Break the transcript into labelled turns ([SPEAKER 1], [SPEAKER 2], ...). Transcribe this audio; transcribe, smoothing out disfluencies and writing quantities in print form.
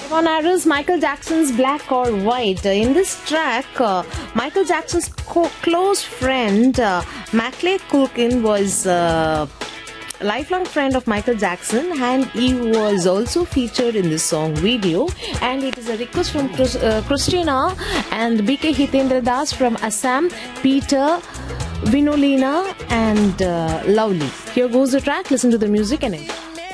[SPEAKER 1] On Arrows, Michael Jackson's Black or White. In this track, Michael Jackson's close friend, Macaulay Culkin, was a lifelong friend of Michael Jackson, and he was also featured in this song video. And it is a request from Christina and BK Hitendra Das from Assam, Peter, Vinolina, and Lovely. Here goes the track. Listen to the music and enjoy.